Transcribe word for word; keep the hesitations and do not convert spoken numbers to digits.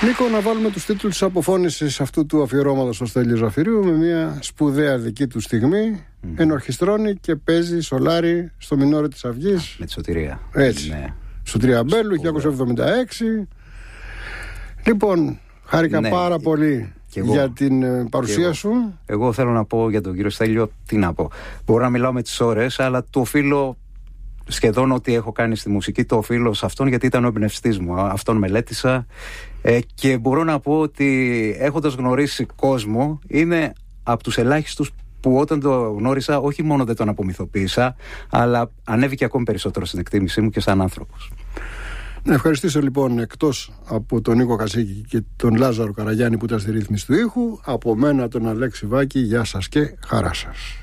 Νίκο, να βάλουμε τους τίτλους της αποφώνησης αυτού του αφιερώματος στο Στέλιο Ζαφυρίου με μια σπουδαία δική του στιγμή. Mm. Ενορχιστρώνει και παίζει σολάρι στο μινόρε της Αυγής. Με τη Σωτηρία. Έτσι. Ναι. Στο Τριαμπέλου, χίλια εννιακόσια εβδομήντα έξι. Λοιπόν, χάρηκα ναι, πάρα και, πολύ και για την παρουσία εγώ. σου. Εγώ θέλω να πω για τον κύριο Στέλιο, τι να πω. Μπορώ να μιλάω με τις ώρες, αλλά το οφείλω σχεδόν ό,τι έχω κάνει στη μουσική, το οφείλω σε αυτόν, γιατί ήταν ο εμπνευστής μου. Αυτόν μελέτησα ε, και μπορώ να πω ότι έχοντας γνωρίσει κόσμο, είναι από τους ελάχιστους που όταν το γνώρισα όχι μόνο δεν τον απομυθοποίησα, αλλά ανέβηκε ακόμη περισσότερο στην εκτίμησή μου και σαν άνθρωπος. Να ευχαριστήσω λοιπόν, εκτός από τον Νίκο Κασίκη και τον Λάζαρο Καραγιάννη που ήταν στη ρύθμιση του ήχου, από μένα τον Αλέξη Βάκη, γεια σας και χαρά σας.